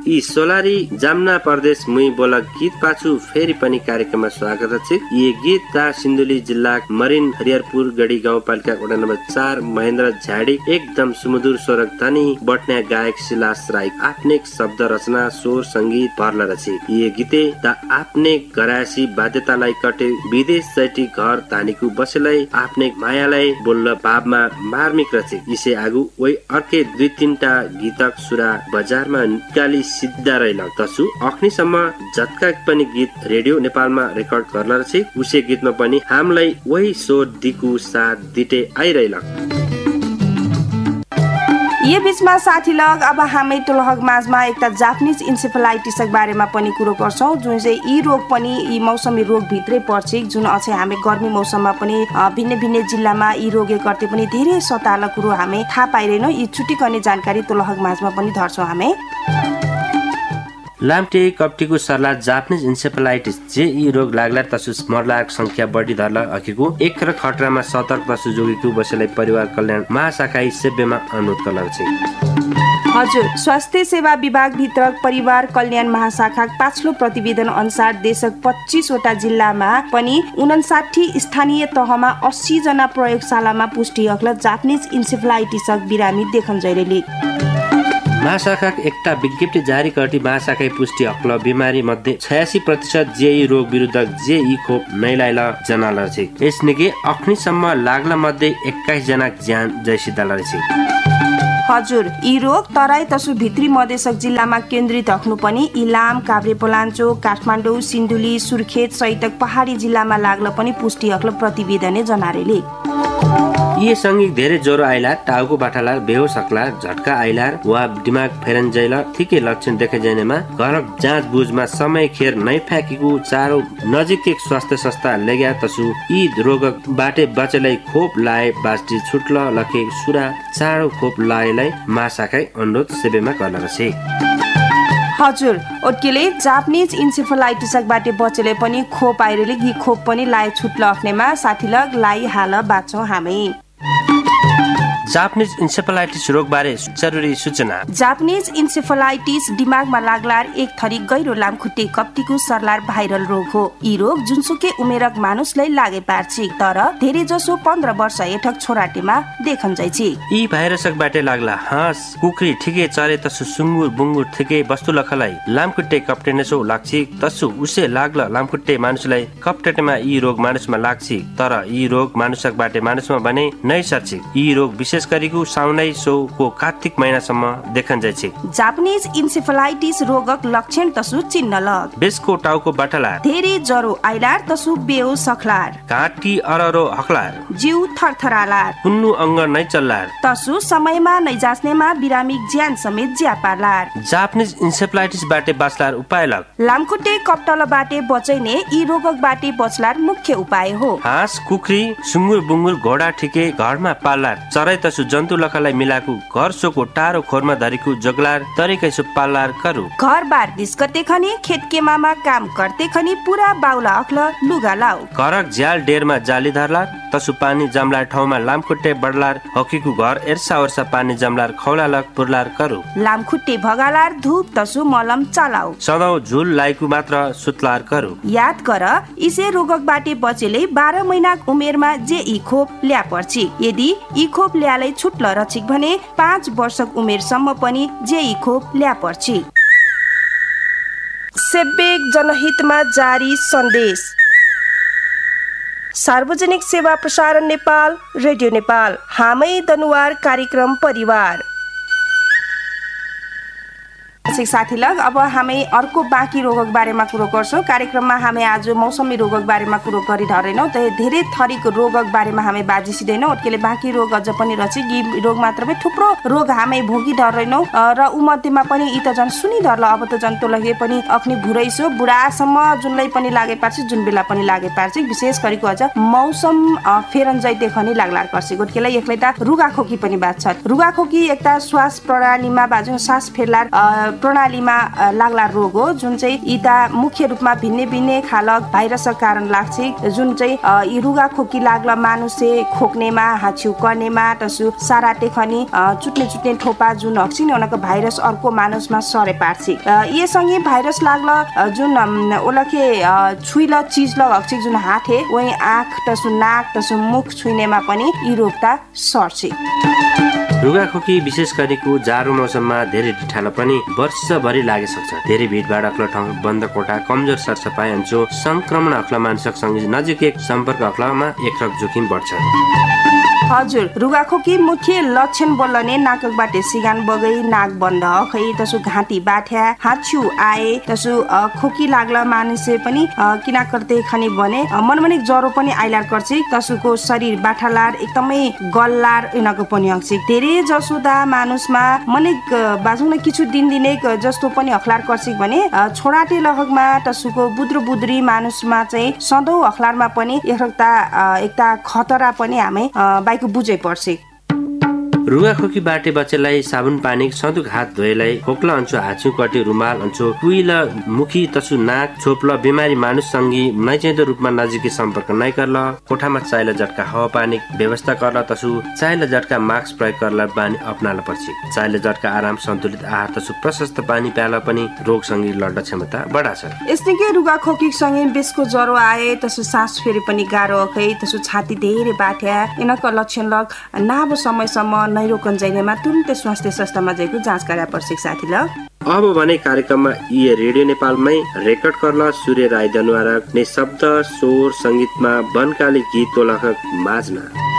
यी सोलारी जामना प्रदेश मुई बोला गीत पाछु फेरि पनि कार्यक्रममा स्वागत छ। यी गीत ता सिन्धुली जिल्ला मरिन हरिहरपुर गढी गाउँपालिका वडा नम्बर 4 महेन्द्र झाडी एकदम सुमधुर स्वर धनी बट्ने गायक शिलास राई आफ्नै शब्द रचना स्वर संगीत भर्ला रचे। यी गीते ता आफ्नै गरासी बाध्यतालाई कटे विदेश जैटी घर धानीको बसेलाई आफ्नै मायालाई बोल्न भावमा मार्मिक रचे। यसै आगु वही अर्कै 2-3टा गीतक सुरा बजारमा निकाली सिद्धा रहिल तसु अखनीसम्म जत्का पनि गीत रेडियो नेपालमा रेकर्ड गर्न रहे। उसे गीतमा पनि हामीलाई वही स्वर दिकु साथ दिटे आइरहल। ये बीचमा साथी लग अब हामी टोलहक माझमा एकटा जापानिज इन्सेफेलाइटिसक बारेमा पनि कुरो गर्छौं, जुन चाहिँ यी रोग पनि यी मौसमी रोग भित्रै पर्छ, जुन अझै हामी गर्मी मौसममा पनि भिन्न भिन्न जिल्लामा यी रोगले गर्दै पनि धेरै सताला कुरो हामी थाहा पाइरहेनौं। यी छुटीकने जानकारी टोलहक माझमा पनि धर्छौं हामी। लामटे कप्टीको सर्ला जापानिज इन्सेफेलाइटिस जे यी रोग लाग्ला तसु मर्लाको संख्या बढी धर्ला अकेको एक र खतरामा सतर्क तसु जोगीको बसेलाई परिवार कल्याण महाशाखा सेव्यमा अनुरोध गर्ला छ। हजुर, स्वास्थ्य सेवा विभाग भित्र परिवार कल्याण महाशाखा पाछलो प्रतिवेदन अनुसार देशक 25 वटा जिल्लामा पनि 59 स्थानीय तहमा 80 जना प्रयोगशालामा पुष्टि अग्ल जापानिज इन्सेफेलाइटिसक बिरामी देखन जैरेली। महाशाखा एकटा विज्ञप्ति जारी गर्दै महाशाखा पुष्टि हक्ल बिमारी मध्ये 86% जेई रोग विरुद्ध जेई खोप नैलाइल जनाला छ। यसनिके अखनीसम्म लाग्ला मध्ये 21 जना ज्यान जयसिद्धाला छ। हजुर, यी रोग तराई तसु भित्री मधेसक जिल्लामा केन्द्रित हक्नु पनि इलाम, काभ्रेपलाञ्चोक, काठमाडौँ, सिन्धुली, सुर्खेत सहितक पहाडी जिल्लामा लाग्न पनि पुष्टि हक्ल प्रतिवेदनले जनारेले। यी सँगै धेरै ज्वरो आइला, टाउको बाठाला, बेहोस हक्ला, झट्का आइला वा दिमाग फेरन्जैला थिकै लक्षण देखे जानेमा घरक जाँच बुझमा समय खेर नै फ्याकेको चारो नजिकै स्वास्थ्य संस्था लेग्या तसु यी रोगक बाटे बचेलाई खोप लाए बास्टी छुट्ल लखे सुरा चारो खोप लाएलाई महाशाखा अनुरोध सेवेमा गर्न रहे। हजुर, ओकेले जापानिज इन्सेफेलाइटिसक बाटे बचेले पनि खोप आइरेले यी खोप पनि लाए छुट्ल अख्नेमा साथी लग लाई हाल बाँचौं हामी। जापानिज इन्सेफेलाइटिस रोग बारे जरुरी सूचना। जापानिज इन्सेफेलाइटिस दिमागमा लाग्लार एक थरी गहिरो लामखुट्टे कप्टीको सर्लार भाइरल रोग हो। यी रोग जुनसुकै उमेरक मानुसलाई लागे पार्छ, तर धेरै जसो 15 वर्ष हेठक छोराटेमा देखन जाइछ। यी भाइरसक बाटे लाग्ला हाँस कुखरी ठिकै चरे तसु सुँगुर बुङ्गुर ठिकै वस्तु लखलाई लामखुट्टे कप्टेनेसो लाग्छ तसु उसे लाग्ला लामखुट्टे मानुसलाई कप्टेमा यी रोग मानुसमा लाग्छ, तर यी रोग मानुसक बाटे मानुसमा भने नै सर्छ। यी रोग विशेष गरेको साउनै सौको कार्तिक महिनासम्म देखन जाइछ। जापानिज इन्सेफेलाइटिस रोगक लक्षण तसु चिन्ह लग बेसको टाउको बाटला, धेरै ज्वरो आइलार तसु बेहोस हक्लार, घाँटी अररो हक्लार, जिउ थरथरालार, कुन्नु अंग नै चल्लार तसु समयमा नै जास्नेमा बिरामी ज्यान समेत ज्या पार्लार। जापानिज इन्सेफेलाइटिस बाटे बाँच्लार उपाय लग लामखुट्टे कप्टल बाटे बचैने यी रोगक बाटे बचलार मुख्य उपाय हो। हाँस कुखरी सुँगुर बुङ्गुर घोडा ठिकै घरमा पाल्लार, चराई तसु जन्तु लखलाई मिलाको घर सोको टारो खोरमा धरीको जगलार तरिकै सु पाल्लार करू। घर बार दिस्कते खनी खेतकेमामा काम करते खनी पूरा बाउला अख्ल लुगा लाउ। घरक झ्याल डेरमा जाली धरलार तसु पानी जमलार ठाउँमा लामखुट्टे बढलार हकीको घर एर्सा वर्षा पानी जमलार खौलालक पुरलार करू। लामखुट्टे भगालार धूप तसु मलम चलाउ। सधौं झुल लाइकु मात्र सुतलार करू। याद कर इसे रोगक बाटे बचेले 12 महिना उमेरमा जे ई खोप ल्या पर्छ। यदि ई खोप ल्याले छुट्ल रचिक भने 5 वर्षक उमेरसम्म पनि जे ई खोप ल्या पर्छ। सेब्बेक जनहितमा जारी सन्देश। सार्वजनिक सेवा प्रसारण नेपाल, रेडियो नेपाल, हामै दनुवार कार्यक्रम परिवार। साथी लग अब हामी अर्को बाँकी रोगक बारेमा कुरो गर्छौं। कार्यक्रममा हामी आज मौसमी रोगक बारेमा कुरो गरिरहेनौं, त धेरै थरीको रोगक बारेमा हामी बाजिसिदैनौं। अटकेले बाँकी रोग अझ पनि रछि। यी रोग मात्रमै थुप्रो रोग हामी भोगिरहेनौं र उमध्येमा पनि यी त जन सुनिधरल अब त जन्तु लगे पनि अख्नी भुरैसो बुढासम्म जुनलाई पनि लागे पार्छ, जुन बेला पनि लागे पार्छ। विशेष गरेको अझ मौसम फेरन जैते खनी लाग्लार पर्छ। गोटकेला एक्लै त रुगाखोकी पनि बाँच्छ। रुगाखोकी एकता श्वास प्रणालीमा बाजु सास फेर्लार प्रणालीमा लाग्ला रोग हो जुन चाहिँ यी मुख्य रूपमा भिन्नै भिन्नै खालक भाइरसका कारण लाग्छ जुन चाहिँ यी रुगा खोकी लाग्ला मानुषे खोक्नेमा हाछ्यु कर्नेमा तसु साराटे खनी चुट्ने ठोपा जुन हक्सिन उनको भाइरस अर्को मानुषमा सरे पार्छ ये सँगै भाइरस लाग्ला जुन ओलखे छुइला चीज ल हक्सिक जुन हात हे वही आँख तसु नाक तसु मुख छुइनेमा पनि यी रोगता सर्छ रुगाखोकी विशेष गरेको जाडो मौसममा धेरै ढिठालो पनि वर्षभरि लागे सक्छ धेरै भिडभाड अख्ला ठाउँ बन्द कोठा कमजोर सरसफाइ अन्चो संक्रमण अख्ला मानिससँग नजिकै सम्पर्क अख्लामा एकरक जोखिम बढ्छ हजुर रुगाखोकी मुख्य लक्षण बोल्ने नाकबाट सिगान बगै नाक बन्द खै तसु घाँटी बाठ्या हाछ्यु आए तसु खोकी लाग्ला मानिसले पनि किना करते खनी भने मनमनिक ज्वरो पनि आइलार गर्छ तसुको शरीर बाठालार एकदमै गल्लार इनको पनि हक्छ धेरै जसोदा मानुसमा मनिक बाजुन किछु दिन दिने जस्तो पनि अखलार गर्छ भने छोराटे लगमा तसुको बुद्री मानुसमा चाहिँ सधौँ अखलारमा पनि एकता खतरा पनि हामी बाइक बुझै पर्छ रुगाखोकी बाटे बच्चेलाई साबुन पानी सधुक हात धोएलाई खोक्ला अंचो हाछु कटे रुमाल अंचो कुइला मुखी तसु नाक छोप्ला बिमारी मानुस सँगी नैचैदो रूपमा नजिकै सम्पर्क नै गर्ला कोठामा चाइला झट्का हावा पानी व्यवस्था गर्ला तसु चाइला झट्का मास्क प्रयोग गर्ला बानी अपनाला पर्छ चाइला झट्का आराम सन्तुलित आहार तसु प्रशस्त पानी प्याला पनि रोग सँगी लड्न क्षमता बढाछ यस्तै रुगाखोकी सँगै बेसको ज्वरो आए तसु सास फेरि पनि गाह्रो खै तसु छाती धेरै बाठ्या इनको लक्षण लग लामो समयसम्म नैरोकन जाइनेमा तुरुन्तै स्वास्थ्य संस्थामा जाएको जाँच गरा पर्छ साथी ल अब भने कार्यक्रममा यी रेडियो नेपालमै रेकर्ड गर्न सूर्य राई दनुवारा ने शब्द स्वर संगीतमा बनकाली गीत तोलक माझमा